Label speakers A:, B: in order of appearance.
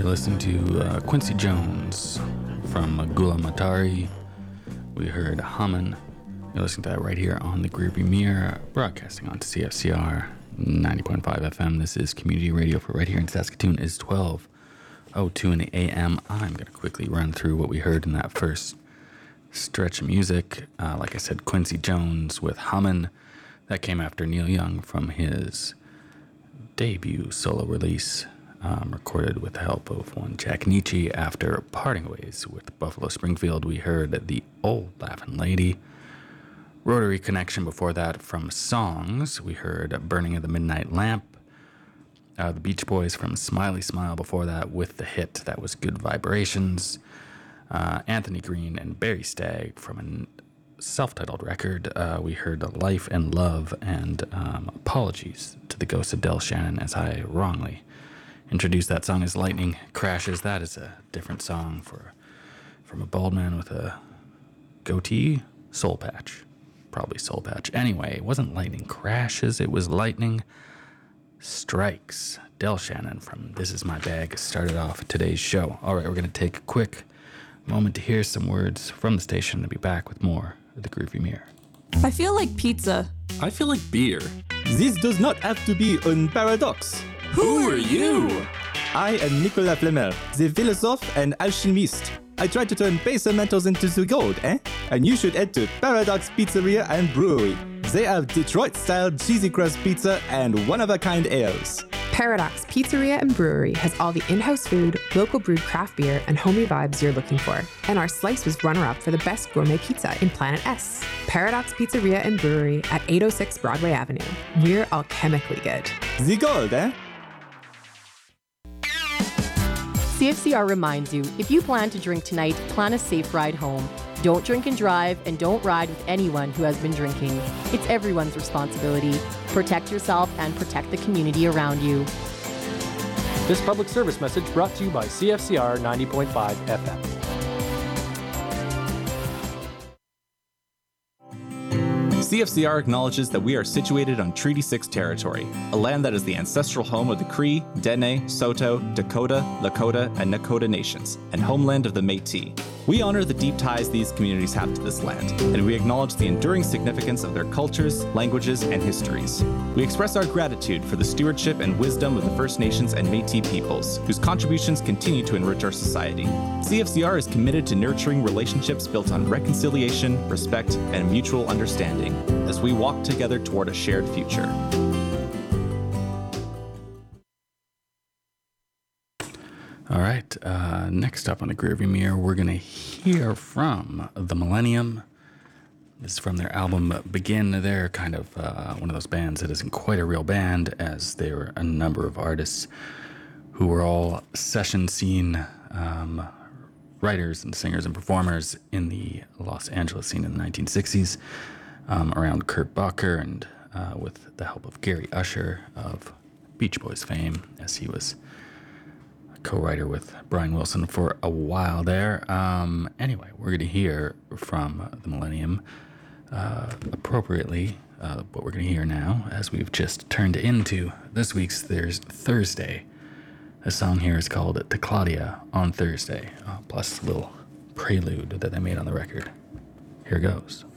A: You're listening to Quincy Jones from Gula Matari. We heard Hummin'. You're listening to that right here on the Rearview Mirror, broadcasting on CFCR 90.5 FM. This is community radio for right here in Saskatoon. It's 12:02 in the AM. I'm going to quickly run through what we heard in that first stretch of music. Like I said, Quincy Jones with Hummin'. That came after Neil Young from his debut solo release, recorded with the help of one Jack Nietzsche. After parting ways with Buffalo Springfield, we heard The Old Laughin' Lady. Rotary Connection before that from Songs. We heard Burning of the Midnight Lamp. The Beach Boys from Smiley Smile before that with the hit that was Good Vibrations. Anthony Green and Barry Stagg from a self-titled record. We heard Life and Love and Apologies to the Ghost of Del Shannon, as I wrongly introduced that song as Lightning Crashes. That is a different song from a bald man with a goatee. Soul Patch. Probably Soul Patch. Anyway, it wasn't Lightning Crashes, it was Lightning Strikes. Del Shannon from This Is My Bag started off today's show. All right, we're going to take a quick moment to hear some words from the station and be back with more of the Groovy Mirror.
B: I feel like pizza.
C: I feel like beer.
D: This does not have to be a paradox.
C: Who are you?
D: I am Nicolas Flamel, the philosophe and alchemist. I try to turn base metals into the gold, eh? And you should head to Paradox Pizzeria and Brewery. They have Detroit-style cheesy crust pizza and one-of-a-kind ales.
E: Paradox Pizzeria and Brewery has all the in-house food, local brewed craft beer, and homey vibes you're looking for. And our slice was runner-up for the best gourmet pizza in Planet S. Paradox Pizzeria and Brewery at 806 Broadway Avenue. We're alchemically good.
D: The gold, eh?
F: CFCR reminds you, if you plan to drink tonight, plan a safe ride home. Don't drink and drive, and don't ride with anyone who has been drinking. It's everyone's responsibility. Protect yourself and protect the community around you.
G: This public service message brought to you by CFCR 90.5 FM.
H: CFCR acknowledges that we are situated on Treaty 6 territory, a land that is the ancestral home of the Cree, Dene, Saulteaux, Dakota, Lakota, and Nakota nations, and homeland of the Métis. We honor the deep ties these communities have to this land, and we acknowledge the enduring significance of their cultures, languages, and histories. We express our gratitude for the stewardship and wisdom of the First Nations and Métis peoples, whose contributions continue to enrich our society. CFCR is committed to nurturing relationships built on reconciliation, respect, and mutual understanding, as we walk together toward a shared future.
A: All right, next up on the Rearview Mirror, we're going to hear from The Millennium. This is from their album Begin. They're kind of one of those bands that isn't quite a real band, as they were a number of artists who were all session scene writers and singers and performers in the Los Angeles scene in the 1960s, around Kurt Bucker and with the help of Gary Usher of Beach Boys fame, as he was co-writer with Brian Wilson for a while there. Anyway, we're going to hear from The Millennium appropriately what we're going to hear now, as we've just turned into this week's Thursday. The song here is called To Claudia on Thursday, plus a little prelude that they made on the record. Here goes.